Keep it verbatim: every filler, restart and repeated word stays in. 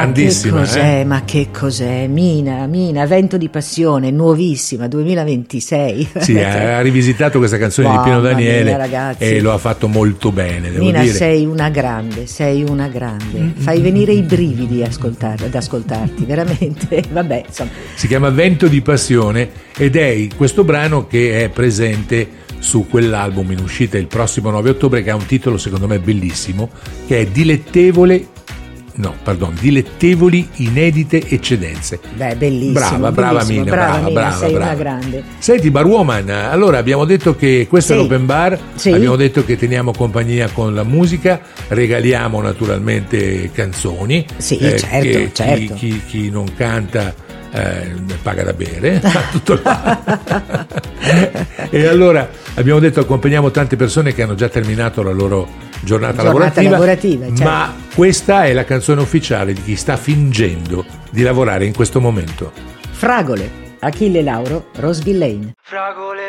grandissima. Ma che cos'è? Eh? Ma che cos'è? Mina, Mina, Vento di passione, nuovissima, duemilaventisei. Sì, ha rivisitato questa canzone Mamma di Pino Daniele mia, ragazzi. e lo ha fatto molto bene, devo Mina, dire. sei una grande, sei una grande. Fai venire i brividi ascoltar- ad ascoltarti, veramente. Vabbè, insomma. Si chiama Vento di passione ed è questo brano che è presente su quell'album in uscita il prossimo nove ottobre, che ha un titolo secondo me bellissimo, che è Dilettevole no, pardon, Dilettevoli inedite eccedenze. Beh, bellissimo. Brava, brava bellissimo. Mina, brava, brava, Mina, brava, sei brava. una grande. Senti, Barwoman, allora abbiamo detto che questo Sì. è l'open bar, Sì. abbiamo detto che teniamo compagnia con la musica, regaliamo naturalmente canzoni. Sì, eh, certo, che certo. Chi, chi, chi non canta eh, paga da bere, tutto là. E allora abbiamo detto accompagniamo tante persone che hanno già terminato la loro giornata, Giornata lavorativa, lavorativa, certo. ma questa è la canzone ufficiale di chi sta fingendo di lavorare in questo momento. Fragole, Achille Lauro, Roseville Lane. Fragole